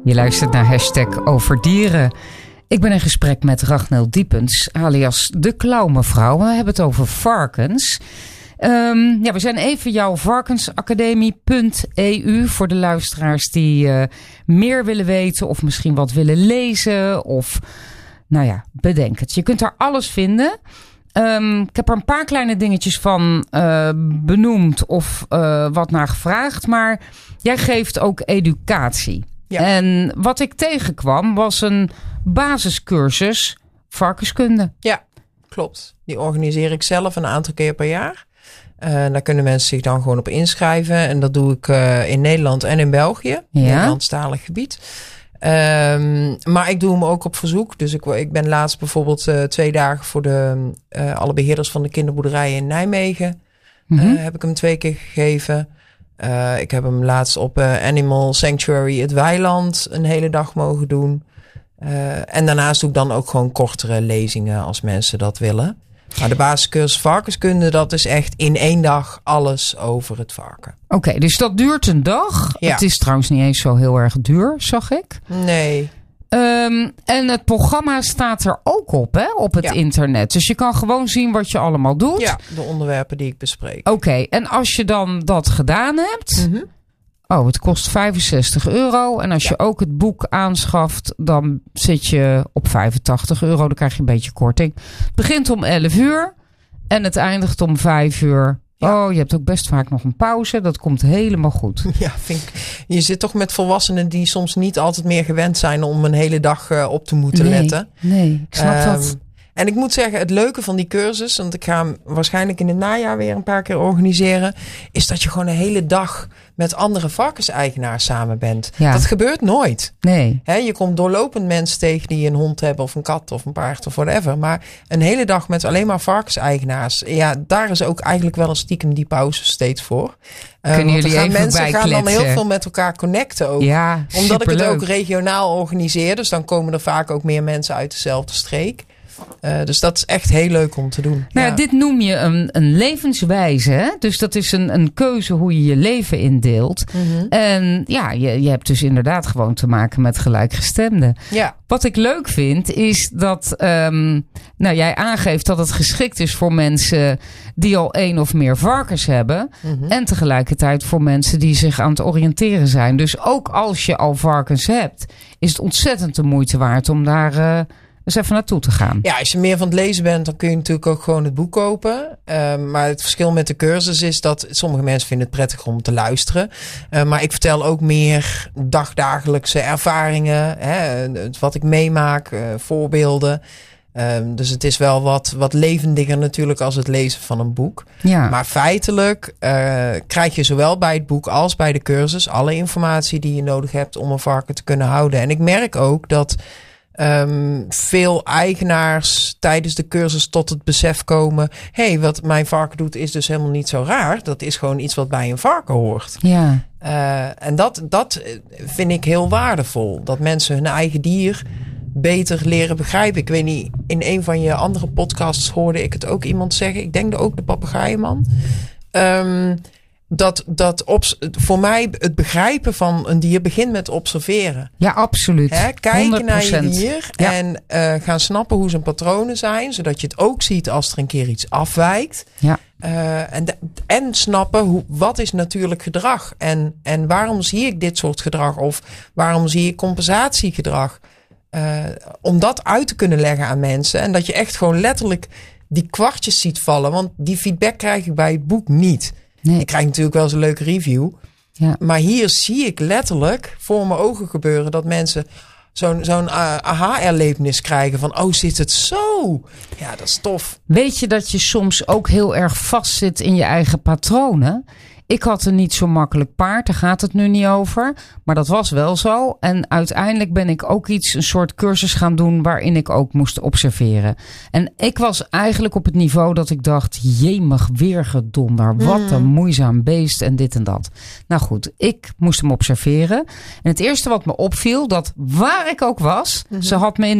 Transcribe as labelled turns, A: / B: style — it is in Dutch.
A: Je luistert naar #overdieren. Ik ben in gesprek met Ragnhild Diepens, alias de Klauwmevrouw. We hebben het over varkens. We zijn even jouw varkensacademie.eu voor de luisteraars die meer willen weten of misschien wat willen lezen. Of, bedenk het. Je kunt daar alles vinden. Ik heb er een paar kleine dingetjes van benoemd of wat naar gevraagd. Maar jij geeft ook educatie. Ja. En wat ik tegenkwam was een basiscursus varkenskunde.
B: Ja, klopt. Die organiseer ik zelf een aantal keer per jaar. Daar kunnen mensen zich dan gewoon op inschrijven. En dat doe ik in Nederland en in België. Ja. Nederlandstalig gebied. Maar ik doe hem ook op verzoek. Dus ik ben laatst bijvoorbeeld 2 dagen voor alle beheerders van de kinderboerderijen in Nijmegen. Heb ik hem 2 keer gegeven. Ik heb hem laatst op Animal Sanctuary het Weiland een hele dag mogen doen. En daarnaast doe ik dan ook gewoon kortere lezingen als mensen dat willen. Maar de basiscursus varkenskunde, dat is echt in 1 dag alles over het varken.
A: Oké, dus dat duurt een dag. Ja. Het is trouwens niet eens zo heel erg duur, zag ik.
B: Nee.
A: En het programma staat er ook op het internet. Dus je kan gewoon zien wat je allemaal doet.
B: Ja, de onderwerpen die ik bespreek.
A: Oké, en als je dan dat gedaan hebt... het kost €65. En als je ook het boek aanschaft, dan zit je op €85. Dan krijg je een beetje korting. Het begint om 11:00 en het eindigt om 5:00. Ja. Oh, je hebt ook best vaak nog een pauze. Dat komt helemaal goed.
B: Ja, je zit toch met volwassenen die soms niet altijd meer gewend zijn om een hele dag op te moeten letten.
A: Nee, ik snap dat.
B: En ik moet zeggen, het leuke van die cursus, want ik ga hem waarschijnlijk in het najaar weer een paar keer organiseren, is dat je gewoon een hele dag met andere varkenseigenaars samen bent. Ja. Dat gebeurt nooit.
A: Nee.
B: Je komt doorlopend mensen tegen die een hond hebben of een kat of een paard of whatever. Maar een hele dag met alleen maar varkenseigenaars. Ja, daar is ook eigenlijk wel een stiekem die pauze steeds voor.
A: Kunnen jullie even
B: mensen gaan dan heel veel met elkaar connecten ook.
A: Ja,
B: omdat ik het ook regionaal organiseer. Dus dan komen er vaak ook meer mensen uit dezelfde streek. Dus dat is echt heel leuk om te doen.
A: Dit noem je een levenswijze. Hè? Dus dat is een keuze hoe je je leven indeelt. En je hebt dus inderdaad gewoon te maken met gelijkgestemden.
B: Ja.
A: Wat ik leuk vind is dat jij aangeeft dat het geschikt is voor mensen die al 1 of meer varkens hebben. En tegelijkertijd voor mensen die zich aan het oriënteren zijn. Dus ook als je al varkens hebt, is het ontzettend de moeite waard om daar... Dus even naartoe te gaan.
B: Ja, als je meer van het lezen bent, dan kun je natuurlijk ook gewoon het boek kopen. Maar het verschil met de cursus is dat sommige mensen vinden het prettig om te luisteren. Maar ik vertel ook meer dagdagelijkse ervaringen. Wat ik meemaak, voorbeelden. Dus het is wel wat levendiger natuurlijk als het lezen van een boek.
A: Ja. Maar
B: feitelijk krijg je zowel bij het boek als bij de cursus alle informatie die je nodig hebt om een varken te kunnen houden. En ik merk ook dat... veel eigenaars tijdens de cursus tot het besef komen... wat mijn varken doet is dus helemaal niet zo raar. Dat is gewoon iets wat bij een varken hoort.
A: Ja.
B: En dat vind ik heel waardevol. Dat mensen hun eigen dier beter leren begrijpen. Ik weet niet, in een van je andere podcasts hoorde ik het ook iemand zeggen. Ik denk ook de papegaaienman. Dat voor mij het begrijpen van een dier begint met observeren.
A: Ja, absoluut.
B: Kijken
A: 100%.
B: naar je dier en gaan snappen hoe zijn patronen zijn. Zodat je het ook ziet als er een keer iets afwijkt.
A: Ja.
B: En snappen wat is natuurlijk gedrag. En waarom zie ik dit soort gedrag? Of waarom zie ik compensatiegedrag? Om dat uit te kunnen leggen aan mensen. En dat je echt gewoon letterlijk die kwartjes ziet vallen. Want die feedback krijg ik bij het boek niet. Nee. Ik krijg natuurlijk wel eens een leuke review. Ja. Maar hier zie ik letterlijk voor mijn ogen gebeuren dat mensen zo'n aha-erlevenis krijgen van, oh, zit het zo? Ja, dat is tof.
A: Weet je dat je soms ook heel erg vastzit in je eigen patronen? Ik had een niet zo makkelijk paard, daar gaat het nu niet over. Maar dat was wel zo. En uiteindelijk ben ik ook een soort cursus gaan doen waarin ik ook moest observeren. En ik was eigenlijk op het niveau dat ik dacht, jemig weergedonder. Wat een moeizaam beest en dit en dat. Nou goed, ik moest hem observeren. En het eerste wat me opviel, dat waar ik ook was, ze had me in